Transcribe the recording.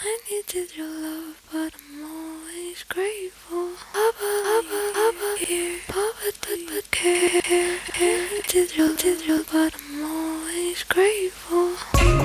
I needed your love, but I'm always grateful. Papa, here, Papa, do you care? I needed your love, but I'm always grateful.